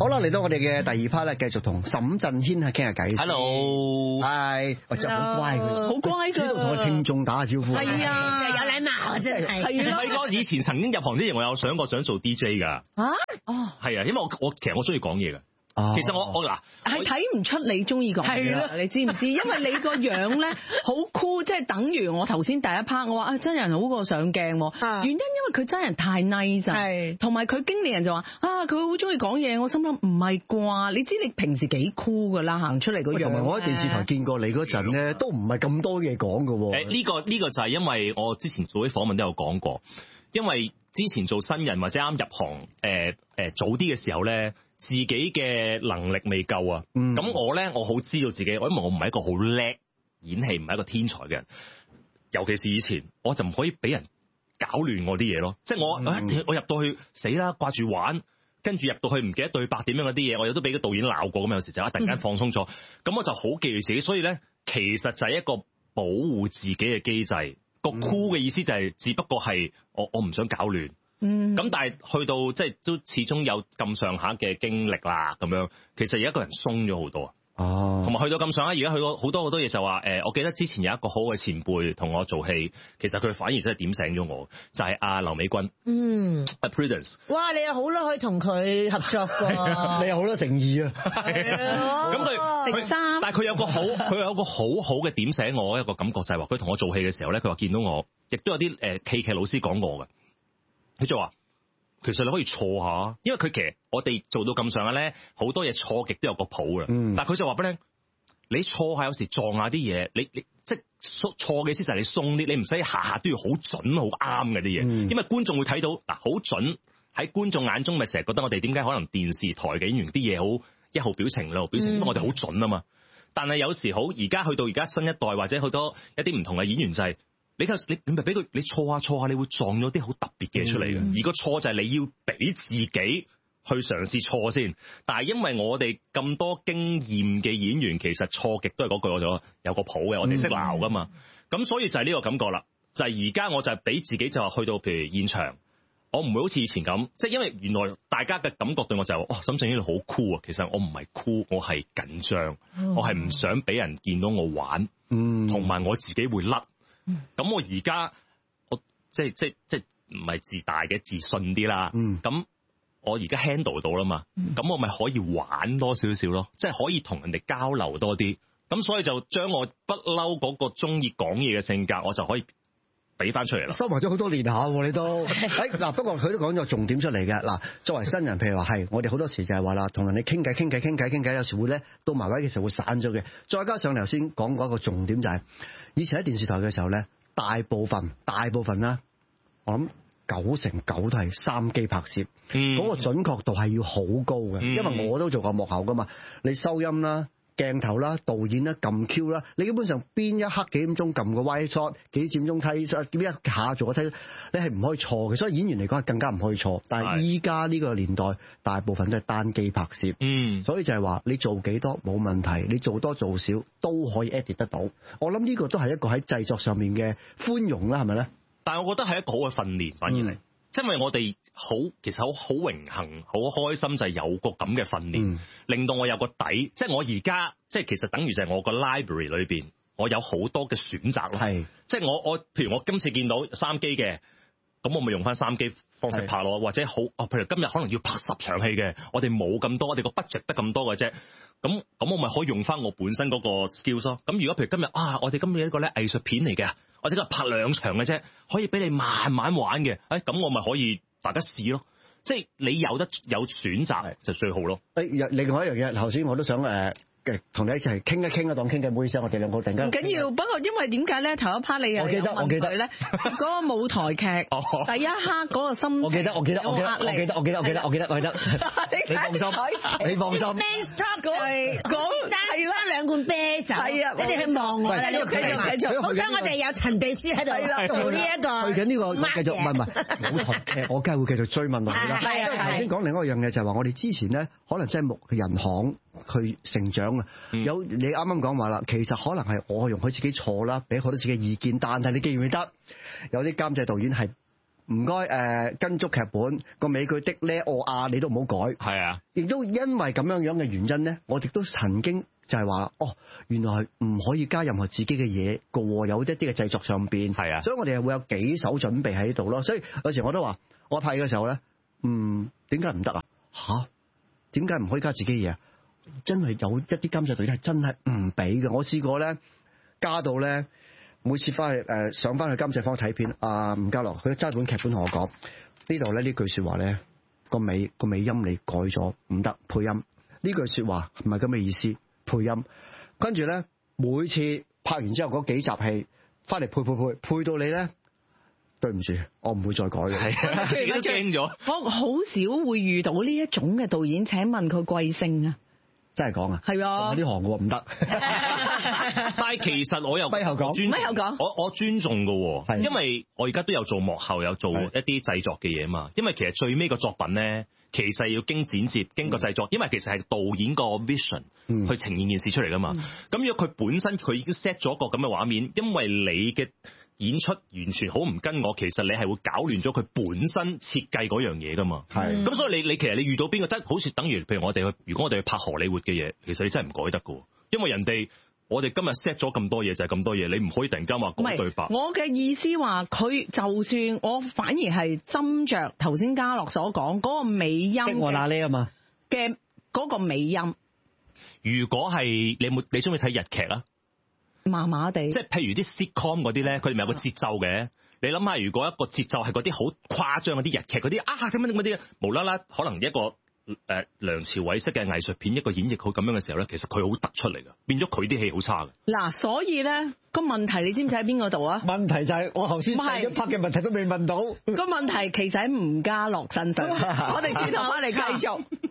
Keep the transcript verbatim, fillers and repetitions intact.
好啦，嚟到我哋嘅第二 part 咧，繼續同沈振軒係傾下偈。 Hello， 係，我真係好乖佢， 好乖㗎， 知道同我聽眾打下招呼。 係啊， 有禮貌真係。 係咯。 唔係我以前曾經入行之前，我有想過想做 D J 㗎。 啊？哦， 係啊，因為我我其實我中意講嘢㗎。 哦、 其實我我嗱係睇唔出你中意講嘢啦，你知唔知？因為你個樣咧好酷，即係等於我頭先第一 part 我話啊真人好過上鏡，啊、原因因為佢真人太 nice 啊，同埋佢經理人就話啊佢好中意講嘢，我心諗唔係啩？你知你平時幾酷㗎啦，行出嚟個樣。 同埋我喺電視台見過你嗰陣咧，都唔係咁多嘢講㗎喎。 誒呢個呢個就係因為我之前做啲訪問都有講過，因為之前做新人或者啱入行誒誒、呃呃、早啲嘅時候咧。自己嘅能力未夠啊，咁、嗯、我咧我好知道自己，因為我唔係一個好叻演戲，唔係一個天才嘅人，尤其是以前，我就唔可以俾人搞亂我啲嘢咯。即係我、嗯、我入到去死啦，掛住玩，跟住入到去唔記得對白點樣嗰啲嘢，我亦都俾個導演鬧過咁，有時就一突然間放鬆咗，咁、嗯、我就好記住自己。所以咧，其實就係一個保護自己嘅機制。個 cool 嘅意思就係、是，只不過係我我唔想搞亂。嗯，咁但係去到即係都始終有咁上下嘅經歷啦，咁樣其實而家一個人鬆咗好多啊。哦，同埋去到咁上下，而家去到好多好多嘢就話誒、呃，我記得之前有一個好嘅前輩同我做戲，其實佢反而真係點醒咗我，就係阿劉美君。嗯 ，A Prudence。 哇，你又好啦，可以同佢合作㗎。 你又好多誠意啊。 係啊。咁佢佢三，但係佢有個好，佢有個好好嘅點醒我一個感覺就係話，佢同我做戲嘅時候咧，佢話見到我，亦都有啲誒戲劇老師講過嘅。佢就話，其實你可以錯下，因為佢其實我哋做到咁上下咧，好多嘢錯極都有個譜嘅。嗯、但係佢就話俾你聽，你錯下有時撞下啲嘢，你你即係錯嘅意思就係你鬆啲，你唔使下下都要好準好啱嘅啲嘢，嗯、因為觀眾會睇到嗱好準，喺觀眾眼中咪成日覺得我哋點解可能電視台嘅演員啲嘢好一號表情兩號表情，因為、嗯、我哋好準啊嘛。但係有時好而家去到而家新一代或者好多一啲唔同嘅演員就係、是。你你你咪俾佢你錯下錯下，你會撞咗啲好特別嘅嘢出嚟嘅。嗯、而個錯就係你要俾自己去嘗試錯先。但係因為我哋咁多經驗嘅演員，其實錯極都係嗰句我咗有個譜嘅，我哋識鬧噶嘛。咁、嗯、所以就係呢個感覺啦。就係而家我就係俾自己就話去到譬如現場，我唔會好似以前咁，即係因為原來大家嘅感覺對我就係、是、哇，沈振軒好酷啊。其實我唔係酷，我係緊張，嗯、我係唔想俾人見到我玩，同埋、嗯、我自己會甩。咁、嗯、我而家我即係即係即係唔係自大嘅自信啲啦。咁、嗯、我而家 handle 到啦嘛。咁、嗯、我咪可以玩多少少咯，即係可以同人哋交流多啲。咁所以就將我不嬲嗰個中意講嘢嘅性格，我就可以俾翻出嚟啦。收埋咗好多年下，你都誒嗱。不過佢都講咗重點出嚟嘅嗱。作為新人，譬如話係我哋好多時就係話啦，同人哋傾偈傾偈傾偈傾偈，有時會咧到埋位嘅時候會散咗嘅。再加上頭先講嗰個重點就係、是。以前喺電視台嘅時候咧，大部分大部分啦，我諗九成九都係三機拍攝，嗰、嗯、個準確度係要好高嘅，嗯、因為我都做過幕後噶嘛，你收音啦、鏡頭啦、導演啦、撳 Q 啦，你基本上邊一刻幾點鐘撳個 wide shot，幾點鐘睇 shot，邊一下做個睇，你係唔可以錯嘅，所以演員嚟講係更加唔可以錯。但係依家呢個年代，大部分都係單機拍攝，嗯，所以就係話你做幾多冇問題，你做多做少都可以 edit 得到。我諗呢個都係一個喺製作上面嘅寬容啦，係咪咧？但係我覺得係一個好嘅訓練，反而係。嗯因為我哋好，其實好好榮幸、好開心，就係有個咁嘅訓練，嗯、令到我有個底。即係我而家，即係其實等於就係我個 library 裏邊，我有好多嘅選擇咯。係，即係我我，譬如我今次見到三機嘅，咁我咪用翻三機方式拍咯。或者好，哦，譬如今日可能要拍十場戲嘅，我哋冇咁多，我哋個 budget 得咁多嘅啫。咁咁我咪可以用翻我本身嗰個 skills 咯。咁如果譬如今日啊，我哋今日呢個咧藝術片嚟嘅。或者今日拍兩場嘅啫，可以俾你慢慢玩嘅，誒、哎、咁我咪可以大家試咯，即係你有得有選擇就最好咯。誒，另外一樣嘢，頭先我都想誒嘅同你一齊傾一傾啊，當傾偈，唔好意思，我哋兩個突然間唔緊要。不過因為點解咧？頭一 part 你又我記得我記得咧，嗰個舞台劇第一刻嗰個心，我記得我記得我記得我記得我記得我記得我記得我記得，你放心，你放心。Men's Talk 講爭爭兩罐啤酒，係啊，你哋去望我啦，呢個繼續繼續。好彩我哋有陳秘書喺度做呢一個。去緊呢個繼續，唔係唔係舞台劇，我梗係會繼續追問落去啦。係啊，頭先講另外一樣嘢就係話，我哋之前咧可能真係木人行去成長。嗯、有你啱啱講話啦，其實可能係我容許自己錯啦，俾好多自己嘅意見，但係你記唔記得有啲監製導演係唔該誒跟足劇本個尾句的咧我啊你都唔好改。 係啊， 亦都因為咁樣樣嘅原因咧，我亦都曾經就係話哦，原來唔可以加任何自己嘅嘢個喎，有一啲嘅製作上邊。係啊，所以我哋係會有幾手準備喺度咯。所以有時我都話我拍嘅時候咧，嗯點解唔得啊？吓？點解唔可以加自己嘢啊？真係有一啲監製隊係真係唔俾嘅。我試過咧加到咧。每次翻去誒上翻去監製房睇片，阿吳家樂佢揸本劇本同我講，呢度咧呢句説話咧個尾個尾音你改咗唔得，配音呢句説話唔係咁嘅意思，配音。跟住咧每次拍完之後嗰幾集戲翻嚟配配配配到你咧，對唔住，我唔會再改嘅。係自己都驚咗。 我好少會遇到呢一種嘅導演，請問佢貴姓啊？ 真係講啊， 係啊， 我呢行嘅喎唔得。 但係其實我又咪後講， 咪後講， 我我尊重嘅喎，因為我而家都有做幕後，有做一啲製作嘅嘢嘛。因為其實最尾個作品咧，其實要經剪接、經過製作，因為其實係導演個 vision 去呈現件事出嚟噶嘛。咁、嗯、如果佢本身佢已經 set 咗個咁嘅畫面，因為你嘅演出完全好唔跟我，其實你係會搞亂咗佢本身設計嗰樣嘢噶嘛。係，咁所以你你其實你遇到邊個真係好似等於，譬如我哋去，如果我哋去拍荷里活嘅嘢，其實你真係唔改得噶，因為人哋我哋今日 set 咗咁多嘢就係咁多嘢，你唔可以突然間話改對白。 我嘅意思話佢就算我反而係斟酌頭先嘉樂所講嗰個尾音嘅， 我嗱呢啊嘛嘅嗰個尾音。 如果係你冇你中意睇日劇啊？ 麻麻地，即係譬如啲 sitcom 嗰啲咧，佢哋咪有個節奏嘅。你諗下，如果一個節奏係嗰啲好誇張嗰啲日劇嗰啲啊咁樣嗰啲，無啦啦可能一個誒、呃、梁朝偉式嘅藝術片一個演繹好咁樣嘅時候咧，其實佢好突出嚟㗎，變咗佢啲戲好差嘅。嗱， 所以咧個問題你知唔知喺邊個度啊？ 問題就係我頭先第一 part 嘅問題都未問到。 個問題其實喺吳家樂身上。我哋轉頭翻嚟繼續。